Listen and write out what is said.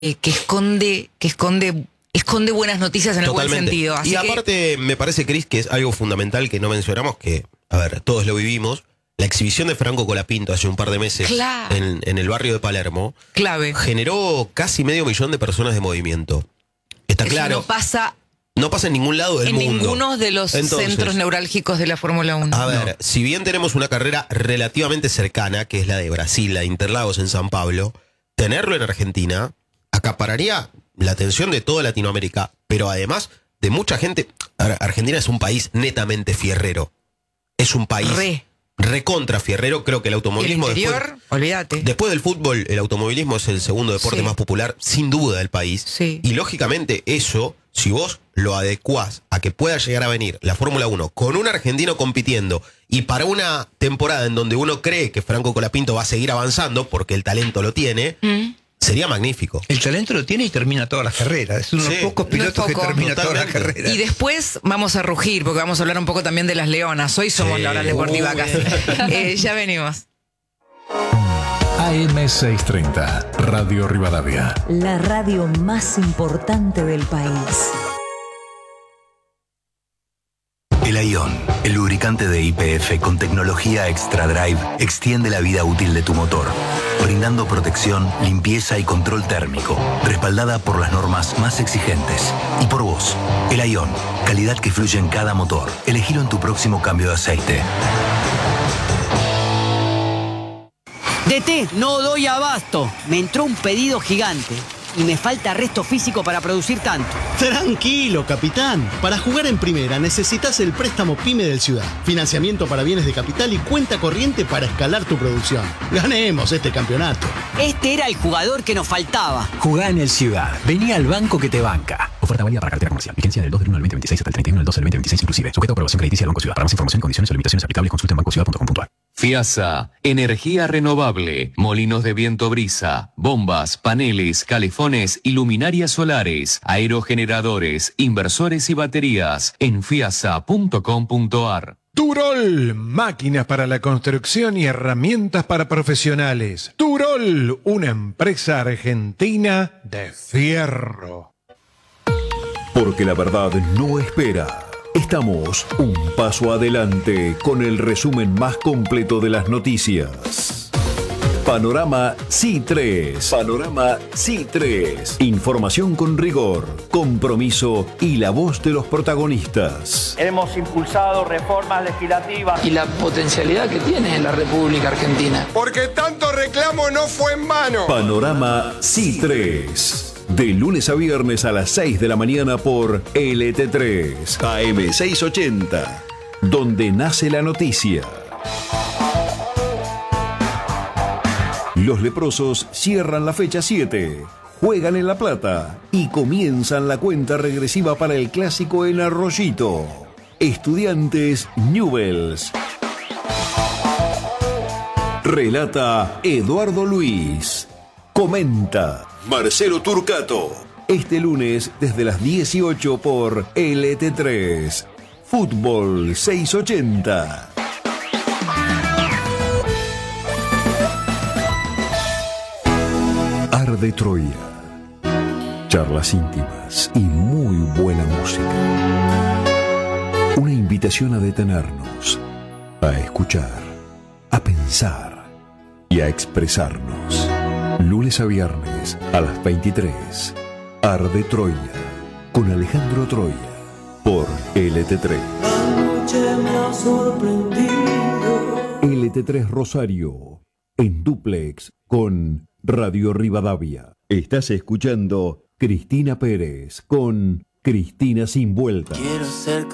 esconde buenas noticias en el buen sentido. Así y aparte, me parece, Cris, que es algo fundamental que no mencionamos, que, a ver, todos lo vivimos. La exhibición de Franco Colapinto hace un par de meses en el barrio de Palermo generó casi 500.000 de personas de movimiento. Está Eso claro. No pasa en ningún lado del mundo. En ninguno de los centros neurálgicos de la Fórmula 1. A ver, si bien tenemos una carrera relativamente cercana, que es la de Brasil, la de Interlagos en San Pablo, tenerlo en Argentina acapararía la atención de toda Latinoamérica, pero además de mucha gente. Argentina es un país netamente fierrero. Es un país recontra fierrero. Creo que el automovilismo, el interior, olvídate. Después del fútbol, el automovilismo es el segundo deporte más popular, sin duda, del país. Y lógicamente eso, si vos lo adecuás a que pueda llegar a venir la Fórmula 1 con un argentino compitiendo y para una temporada en donde uno cree que Franco Colapinto va a seguir avanzando porque el talento lo tiene, sería magnífico. El talento lo tiene y termina todas las carreras. Es uno de los pocos pilotos que termina todas las carreras. Y después vamos a rugir, porque vamos a hablar un poco también de las leonas. Hoy somos la hora deportiva casi. Ya venimos. AM630, Radio Rivadavia. La radio más importante del país. El Aion, el lubricante de YPF con tecnología Extra Drive, extiende la vida útil de tu motor, brindando protección, limpieza y control térmico, respaldada por las normas más exigentes. Y por vos, el Aion, calidad que fluye en cada motor. Elegilo en tu próximo cambio de aceite. DT, no doy abasto. Me entró un pedido gigante y me falta resto físico para producir tanto. Tranquilo, capitán. Para jugar en primera necesitas el préstamo PYME del Ciudad. Financiamiento para bienes de capital y cuenta corriente para escalar tu producción. Ganemos este campeonato. Este era el jugador que nos faltaba. Jugá en el Ciudad. Vení al banco que te banca. Oferta válida para cartera comercial. Vigencia del 2 del 1 al 2026 hasta el 31 del 12 del 2026 inclusive. Sujeto a aprobación crediticia del Banco Ciudad. Para más información y condiciones o limitaciones aplicables, consulte en bancociudad.com.ar. FIASA, energía renovable, molinos de viento brisa, bombas, paneles, calefones y luminarias solares, aerogeneradores, inversores y baterías en fiasa.com.ar. Turol, máquinas para la construcción y herramientas para profesionales. Turol, una empresa argentina de fierro. Porque la verdad no espera. Estamos un paso adelante con el resumen más completo de las noticias. Panorama C3. Panorama C3. Información con rigor, compromiso y la voz de los protagonistas. Hemos impulsado reformas legislativas. Y la potencialidad que tiene la República Argentina. Porque tanto reclamo no fue en vano. Panorama C3. De lunes a viernes a las 6 de la mañana por LT3, AM680, donde nace la noticia. Los leprosos cierran la fecha 7, juegan en La Plata y comienzan la cuenta regresiva para el clásico en Arroyito. Estudiantes Newells. Relata Eduardo Luis. Comenta Marcelo Turcato. Este lunes desde las 18 por LT3. Fútbol 680. Arde Troya. Charlas íntimas y muy buena música. Una invitación a detenernos, a escuchar, a pensar y a expresarnos. Lunes a viernes a las 23. Arde Troya con Alejandro Troya por LT3. Anoche me ha sorprendido. LT3 Rosario en dúplex con Radio Rivadavia. Estás escuchando Cristina Pérez con Cristina Sin Vuelta. Quiero ser